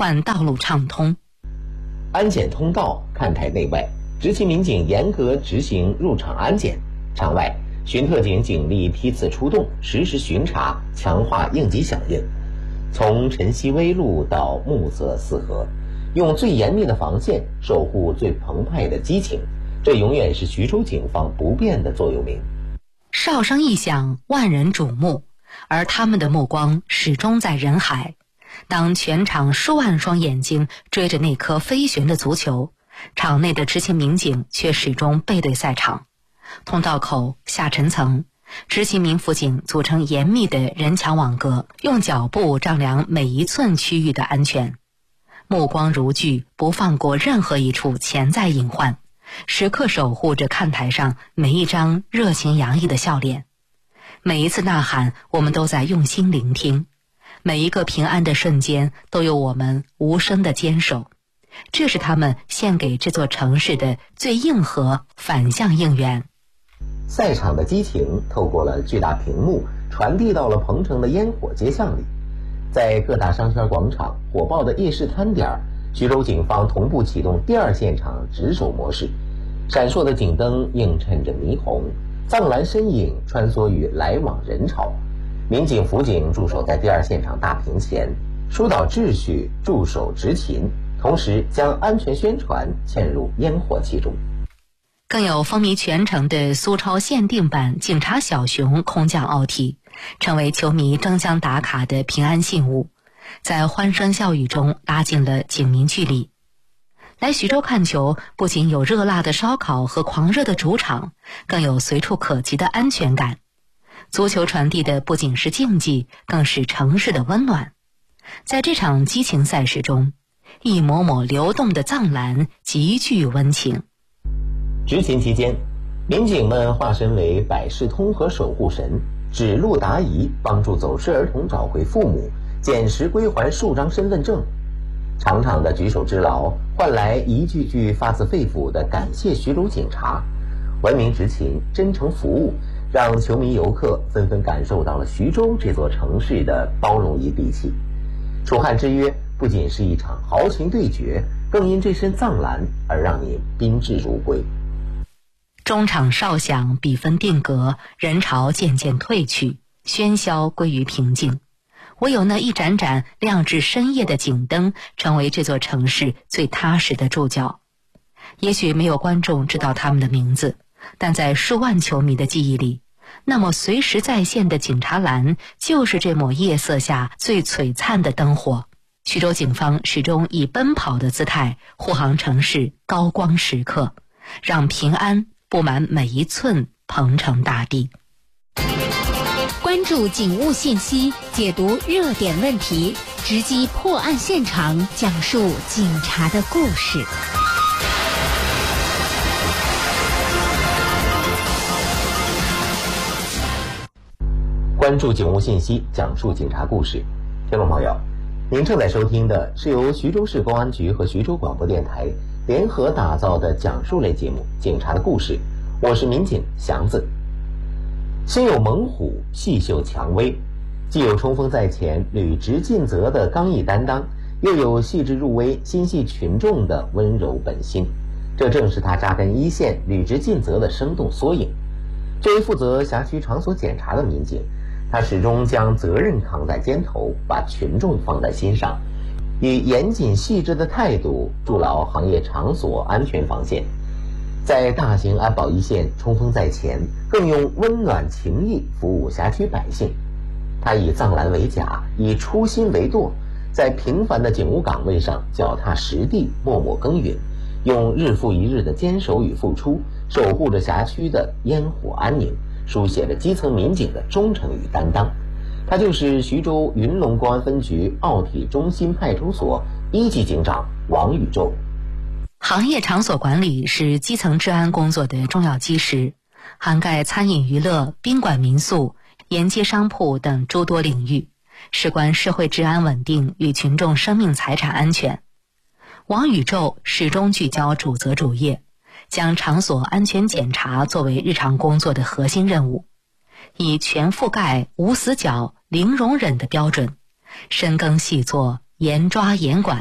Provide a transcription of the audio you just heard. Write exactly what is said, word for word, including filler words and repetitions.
换道路畅通。 安检通道看台内外，执勤民警严格执行入场安检，场外巡特警警力批次出动，实时巡查，强化应急响应。从晨曦微露到暮色四合，用最严密的防线守护最澎湃的激情，这永远是徐州警方不变的座右铭。 哨声一响，万人瞩目，而他们的目光始终在人海。当全场数万双眼睛追着那颗飞旋的足球，场内的执勤民警却始终背对赛场。通道口、下沉层，执勤民辅警组成严密的人墙网格，用脚步丈量每一寸区域的安全。目光如炬，不放过任何一处潜在隐患，时刻守护着看台上每一张热情洋溢的笑脸。每一次呐喊，我们都在用心聆听，每一个平安的瞬间都有我们无声的坚守。这是他们献给这座城市的最硬核反向应援。 赛场的激情透过了巨大屏幕传递到了鹏城的烟火街巷里，在各大商圈广场、火爆的夜市摊点，徐州警方同步启动第二现场值守模式，闪烁的警灯映衬着霓虹，藏蓝身影穿梭于来往人潮，民警辅警驻守在第二现场大屏前，疏导秩序，驻守执勤，同时将安全宣传嵌入烟火气中。 更有风靡全城的苏超限定版警察小熊空降奥体，成为球迷争相打卡的平安信物，在欢声笑语中拉近了警民距离。来徐州看球，不仅有热辣的烧烤和狂热的主场，更有随处可及的安全感。足球传递的不仅是竞技，更是城市的温暖。在这场激情赛事中，一抹抹流动的藏蓝极具温情。 执勤期间，民警们化身为百事通和守护神，指路答疑，帮助走失儿童找回父母，捡拾归还数张身份证。长长的举手之劳换来一句句发自肺腑的感谢徐州警察。文明执勤，真诚服务，让球迷游客纷纷感受到了徐州这座城市的包容与底气。楚汉之约不仅是一场豪情对决，更因这身藏蓝而让你宾至如归。 中场哨响，比分定格，人潮渐渐退去，喧嚣归于平静。唯有那一盏盏亮至深夜的警灯，成为这座城市最踏实的注脚。也许没有观众知道他们的名字，但在数万球迷的记忆里，那么随时在线的警察蓝，就是这抹夜色下最璀璨的灯火。徐州警方始终以奔跑的姿态护航城市高光时刻，让平安布满每一寸鹏城大地。 关注警务信息，解读热点问题，直击破案现场，讲述警察的故事。 关注警务信息，讲述警察故事。听众朋友，您正在收听的是由徐州市公安局和徐州广播电台联合打造的讲述类节目《警察的故事》，我是民警祥子。心有猛虎，细嗅蔷薇，既有冲锋在前、履职尽责的刚毅担当，又有细致入微、心系群众的温柔本心，这正是他扎根一线、履职尽责的生动缩影。作为负责辖区场所检查的民警，他始终将责任扛在肩头，把群众放在心上，以严谨细致的态度筑牢行业场所安全防线。在大型安保一线冲锋在前，更用温暖情谊服务辖区百姓。他以藏蓝为甲，以初心为舵，在平凡的警务岗位上脚踏实地，默默耕耘，用日复一日的坚守与付出，守护着辖区的烟火安宁，书写着基层民警的忠诚与担当。他就是徐州云龙公安分局奥体中心派出所一级警长王宇宙。 行业场所管理是基层治安工作的重要基石，涵盖餐饮娱乐、宾馆民宿、沿街商铺等诸多领域，事关社会治安稳定与群众生命财产安全。王宇宙始终聚焦主责主业，将场所安全检查作为日常工作的核心任务，以全覆盖、无死角、零容忍的标准，深耕细作、严抓严管，